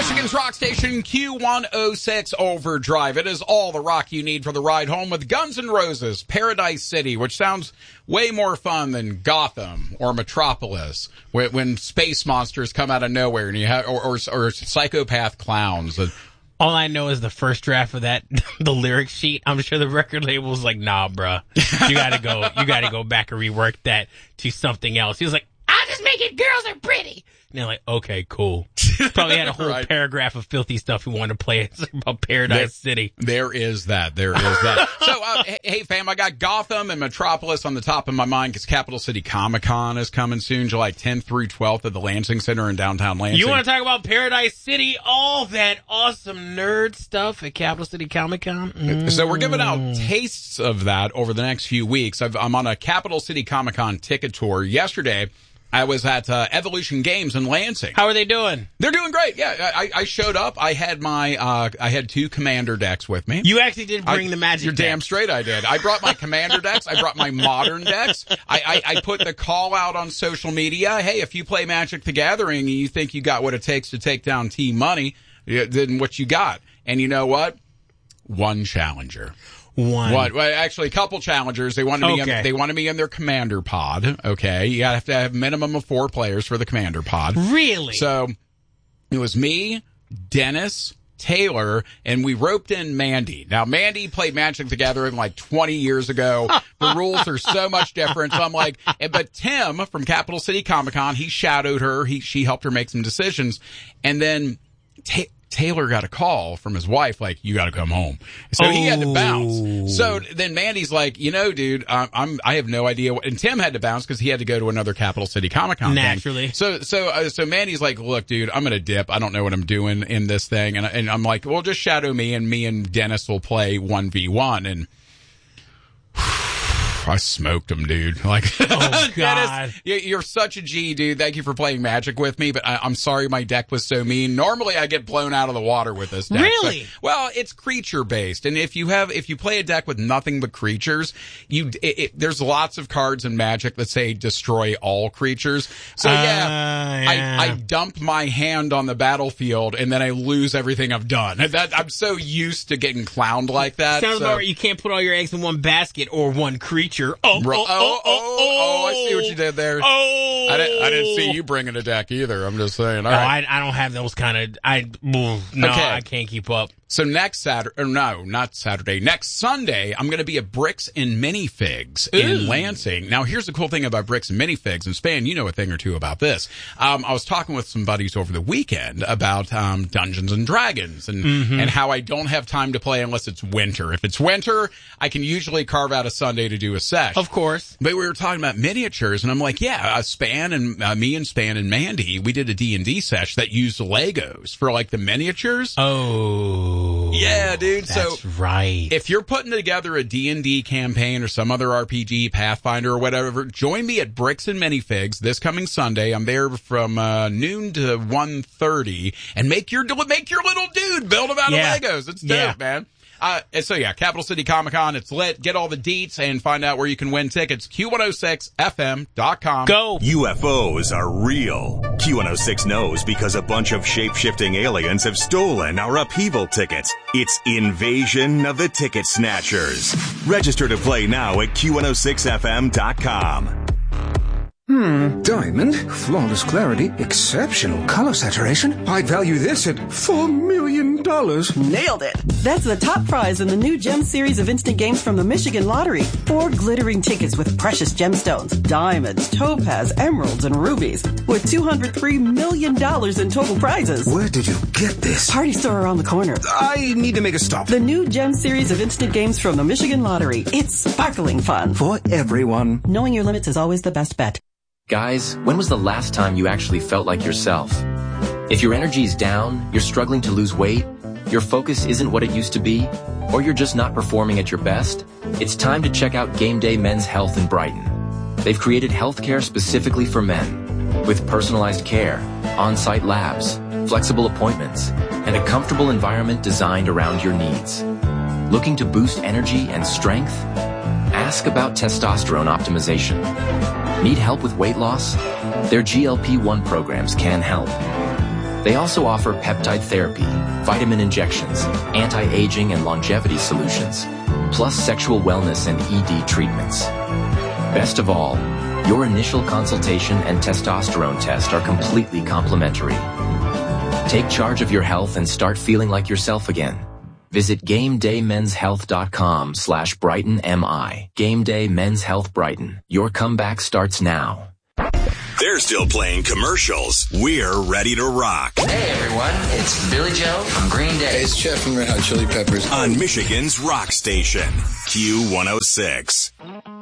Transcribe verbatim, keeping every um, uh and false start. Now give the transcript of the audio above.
Michigan's rock station, Q one oh six Overdrive. It is all the rock you need for the ride home with Guns N' Roses, Paradise City, which sounds way more fun than Gotham or Metropolis, when, when space monsters come out of nowhere and you have, or, or, or psychopath clowns. All I know is the first draft of that, the lyric sheet. I'm sure the record label was like, nah, bruh. You gotta go, you gotta go back and rework that to something else. He was like, I'll just make it girls are pretty. And they're like, okay, cool. Probably had a whole right. paragraph of filthy stuff he wanted to play about Paradise there, City. There is that. There is that. So, uh, hey, fam, I got Gotham and Metropolis on the top of my mind because Capital City Comic-Con is coming soon, July tenth through twelfth at the Lansing Center in downtown Lansing. You want to talk about Paradise City? All that awesome nerd stuff at Capital City Comic-Con? Mm. So we're giving out tastes of that over the next few weeks. I've, I'm on a Capital City Comic-Con ticket tour. Yesterday, I was at uh, Evolution Games in Lansing. How are they doing? They're doing great. Yeah, I, I showed up. I had my, uh, I had two Commander decks with me. You actually did bring I, the Magic You're decks. damn straight I did. I brought my Commander decks. I brought my Modern decks. I, I, I put the call out on social media. Hey, if you play Magic the Gathering and you think you got what it takes to take down T-Money, then what you got? And you know what? One challenger. One. What? Well, actually, a couple challengers. They wanted me. Okay. In, they wanted me in their commander pod. Okay, you have to have a minimum of four players for the commander pod. Really? So it was me, Dennis, Taylor, and we roped in Mandy. Now, Mandy played Magic the Gathering like twenty years ago. The rules are so much different. So I'm like, but Tim from Capital City Comic Con, he shadowed her. He she helped her make some decisions, and then. Ta- Taylor got a call from his wife, like, you got to come home. So oh. he had to bounce. So then Mandy's like, you know, dude, I'm, I'm I have no idea what, and Tim had to bounce because he had to go to another Capital City Comic Con. Naturally. Thing. So, so, uh, so Mandy's like, look, dude, I'm going to dip. I don't know what I'm doing in this thing. And, and I'm like, well, just shadow me and me and Dennis will play one v one. And, I smoked him, dude. Like, oh, God. Dennis, you're such a G, dude. Thank you for playing Magic with me, but I, I'm sorry my deck was so mean. Normally, I get blown out of the water with this deck. Really? So, well, it's creature-based, and if you have, if you play a deck with nothing but creatures, you, it, it, there's lots of cards in Magic that say destroy all creatures. So, yeah, uh, yeah. I, I dump my hand on the battlefield, and then I lose everything I've done. That, I'm so used to getting clowned like that. Sounds so. about right. You can't put all your eggs in one basket or one creature. Oh, Oh, oh, oh, oh, oh, I see what you did there. Oh. I didn't, I didn't see you bringing a deck either. I'm just saying. All no, right. I, I don't have those kind of, I, no, okay. I can't keep up. So next Saturday, or no, not Saturday, next Sunday, I'm going to be at Bricks and Minifigs Ooh. in Lansing. Now, here's the cool thing about Bricks and Minifigs, and Span, you know a thing or two about this. Um, I was talking with some buddies over the weekend about um, Dungeons and Dragons and, mm-hmm. and how I don't have time to play unless it's winter. If it's winter, I can usually carve out a Sunday to do a sesh. Of course. But we were talking about miniatures, and I'm like, yeah, uh, Span and uh, me and Span and Mandy, we did a D and D sesh that used Legos for like the miniatures. Oh. Yeah, dude. That's so right. If you're putting together a D and D campaign or some other R P G, Pathfinder or whatever, join me at Bricks and Minifigs this coming Sunday. I'm there from uh, noon to one thirty, and make your make your little dude build them out yeah. of Legos. It's dope, yeah. man. Uh, and so yeah, Capital City Comic Con, it's lit. Get all the deets and find out where you can win tickets. Q one oh six F M dot com. Go! U F Os are real. Q one oh six knows because a bunch of shape-shifting aliens have stolen our upheaval tickets. It's Invasion of the Ticket Snatchers. Register to play now at Q one oh six F M dot com. Hmm, diamond, flawless clarity, exceptional color saturation. I'd value this at four million dollars. Nailed it. That's the top prize in the new Gem series of instant games from the Michigan Lottery. Four glittering tickets with precious gemstones, diamonds, topaz, emeralds, and rubies, with two hundred three million dollars in total prizes. Where did you get this? Party store around the corner. I need to make a stop. The new Gem series of instant games from the Michigan Lottery. It's sparkling fun. For everyone. Knowing your limits is always the best bet. Guys, when was the last time you actually felt like yourself? If your energy's down, you're struggling to lose weight, your focus isn't what it used to be, or you're just not performing at your best, it's time to check out Game Day Men's Health in Brighton. They've created healthcare specifically for men, with personalized care, on-site labs, flexible appointments, and a comfortable environment designed around your needs. Looking to boost energy and strength? Ask about testosterone optimization. Need help with weight loss? Their G L P one programs can help. They also offer peptide therapy, vitamin injections, anti-aging and longevity solutions, plus sexual wellness and E D treatments. Best of all, your initial consultation and testosterone test are completely complimentary. Take charge of your health and start feeling like yourself again. Visit GameDayMen'sHealth.com slash Brighton MI. Game Day Men's Health Brighton. Your comeback starts now. They're still playing commercials. We're ready to rock. Hey everyone, it's Billy Joe from Green Day. Hey, it's Jeff from Red Hot Chili Peppers. On Michigan's rock station, Q one oh six.